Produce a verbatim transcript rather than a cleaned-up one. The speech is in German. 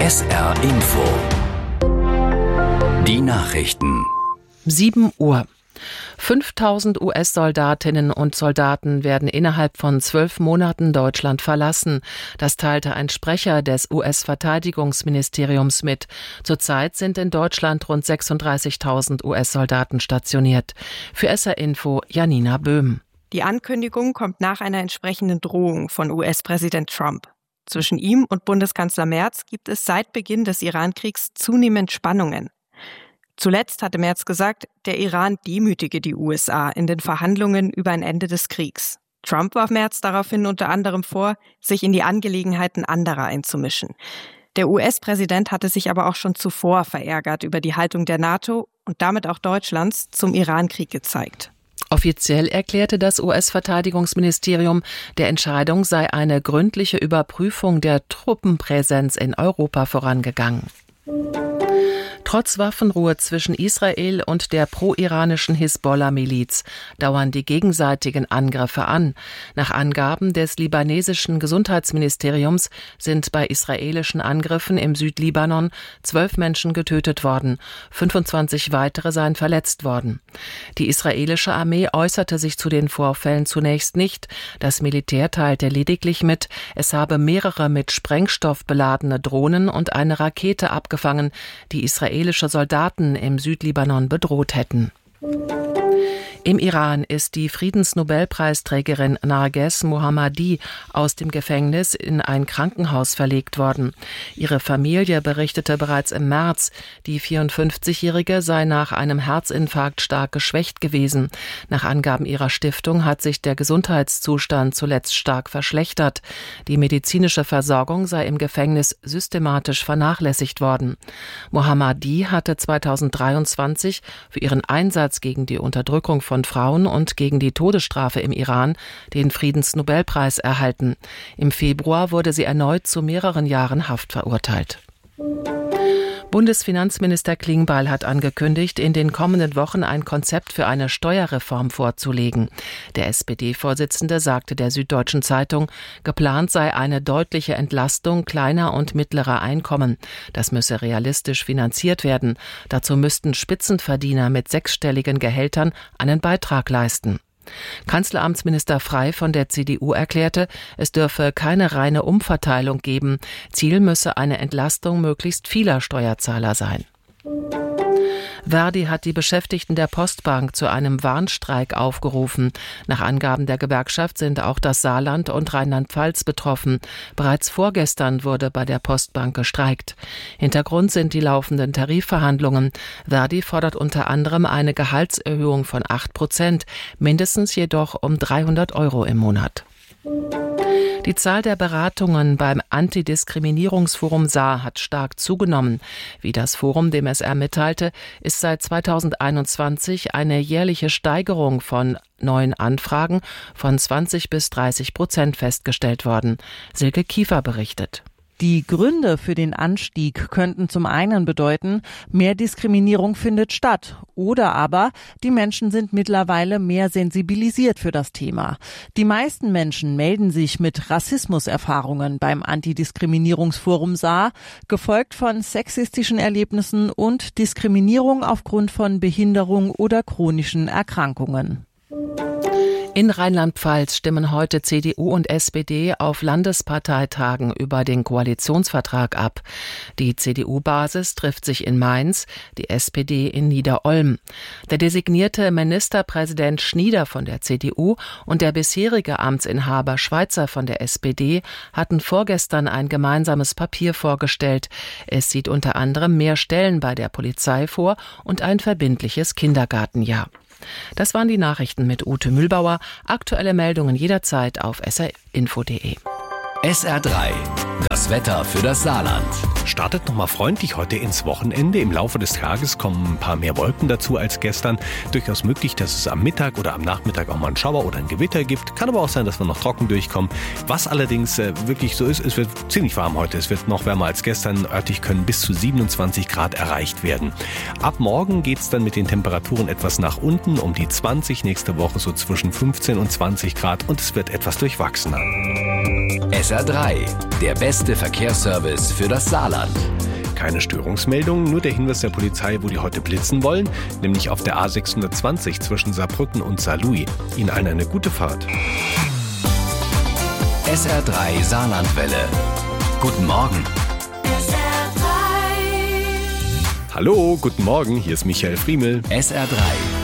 S R Info. Die Nachrichten. sieben Uhr. fünftausend U S-Soldatinnen und Soldaten werden innerhalb von zwölf Monaten Deutschland verlassen. Das teilte ein Sprecher des U S-Verteidigungsministeriums mit. Zurzeit sind in Deutschland rund sechsunddreißigtausend U S-Soldaten stationiert. Für S R Info Janina Böhm. Die Ankündigung kommt nach einer entsprechenden Drohung von U S-Präsident Trump. Zwischen ihm und Bundeskanzler Merz gibt es seit Beginn des Iran-Kriegs zunehmend Spannungen. Zuletzt hatte Merz gesagt, der Iran demütige die U S A in den Verhandlungen über ein Ende des Kriegs. Trump warf Merz daraufhin unter anderem vor, sich in die Angelegenheiten anderer einzumischen. Der U S-Präsident hatte sich aber auch schon zuvor verärgert über die Haltung der NATO und damit auch Deutschlands zum Iran-Krieg gezeigt. Offiziell erklärte das U S-Verteidigungsministerium, der Entscheidung sei eine gründliche Überprüfung der Truppenpräsenz in Europa vorangegangen. Trotz Waffenruhe zwischen Israel und der pro-iranischen Hisbollah-Miliz dauern die gegenseitigen Angriffe an. Nach Angaben des libanesischen Gesundheitsministeriums sind bei israelischen Angriffen im Südlibanon zwölf Menschen getötet worden, fünfundzwanzig weitere seien verletzt worden. Die israelische Armee äußerte sich zu den Vorfällen zunächst nicht. Das Militär teilte lediglich mit, es habe mehrere mit Sprengstoff beladene Drohnen und eine Rakete abgefangen, die israelische Soldaten im Südlibanon bedroht hätten. Im Iran ist die Friedensnobelpreisträgerin Narges Mohammadi aus dem Gefängnis in ein Krankenhaus verlegt worden. Ihre Familie berichtete bereits im März, die vierundfünfzigjährige sei nach einem Herzinfarkt stark geschwächt gewesen. Nach Angaben ihrer Stiftung hat sich der Gesundheitszustand zuletzt stark verschlechtert. Die medizinische Versorgung sei im Gefängnis systematisch vernachlässigt worden. Mohammadi hatte zweitausenddreiundzwanzig für ihren Einsatz gegen die Unterdrückung von Frauen und gegen die Todesstrafe im Iran den Friedensnobelpreis erhalten. Im Februar wurde sie erneut zu mehreren Jahren Haft verurteilt. Bundesfinanzminister Klingbeil hat angekündigt, in den kommenden Wochen ein Konzept für eine Steuerreform vorzulegen. Der S P D-Vorsitzende sagte der Süddeutschen Zeitung, geplant sei eine deutliche Entlastung kleiner und mittlerer Einkommen. Das müsse realistisch finanziert werden. Dazu müssten Spitzenverdiener mit sechsstelligen Gehältern einen Beitrag leisten. Kanzleramtsminister Frey von der C D U erklärte, es dürfe keine reine Umverteilung geben. Ziel müsse eine Entlastung möglichst vieler Steuerzahler sein. Verdi hat die Beschäftigten der Postbank zu einem Warnstreik aufgerufen. Nach Angaben der Gewerkschaft sind auch das Saarland und Rheinland-Pfalz betroffen. Bereits vorgestern wurde bei der Postbank gestreikt. Hintergrund sind die laufenden Tarifverhandlungen. Verdi fordert unter anderem eine Gehaltserhöhung von acht Prozent, mindestens jedoch um dreihundert Euro im Monat. Die Zahl der Beratungen beim Antidiskriminierungsforum Saar hat stark zugenommen. Wie das Forum dem S R mitteilte, ist seit zweitausendeinundzwanzig eine jährliche Steigerung von neuen Anfragen von zwanzig bis dreißig Prozent festgestellt worden. Silke Kiefer berichtet. Die Gründe für den Anstieg könnten zum einen bedeuten, mehr Diskriminierung findet statt oder aber die Menschen sind mittlerweile mehr sensibilisiert für das Thema. Die meisten Menschen melden sich mit Rassismuserfahrungen beim Antidiskriminierungsforum Saar, gefolgt von sexistischen Erlebnissen und Diskriminierung aufgrund von Behinderung oder chronischen Erkrankungen. In Rheinland-Pfalz stimmen heute C D U und S P D auf Landesparteitagen über den Koalitionsvertrag ab. Die C D U-Basis trifft sich in Mainz, die S P D in Niederolm. Der designierte Ministerpräsident Schnieder von der C D U und der bisherige Amtsinhaber Schweizer von der S P D hatten vorgestern ein gemeinsames Papier vorgestellt. Es sieht unter anderem mehr Stellen bei der Polizei vor und ein verbindliches Kindergartenjahr. Das waren die Nachrichten mit Ute Mühlbauer. Aktuelle Meldungen jederzeit auf s r info punkt d e. S R drei. Das Wetter für das Saarland. Startet nochmal freundlich heute ins Wochenende. Im Laufe des Tages kommen ein paar mehr Wolken dazu als gestern. Durchaus möglich, dass es am Mittag oder am Nachmittag auch mal einen Schauer oder ein Gewitter gibt. Kann aber auch sein, dass wir noch trocken durchkommen. Was allerdings äh, wirklich so ist, es wird ziemlich warm heute. Es wird noch wärmer als gestern. Örtlich können bis zu siebenundzwanzig Grad erreicht werden. Ab morgen geht es dann mit den Temperaturen etwas nach unten, um die zwanzig. Nächste Woche so zwischen fünfzehn und zwanzig Grad und es wird etwas durchwachsener. S R drei. Der beste Verkehrsservice für das Saarland. Saarland. Keine Störungsmeldungen, nur der Hinweis der Polizei, wo die heute blitzen wollen, nämlich auf der A sechshundertzwanzig zwischen Saarbrücken und Saarlouis. Ihnen allen eine gute Fahrt. S R drei Saarlandwelle. Guten Morgen. S R drei. Hallo, guten Morgen, hier ist Michael Friemel. S R drei.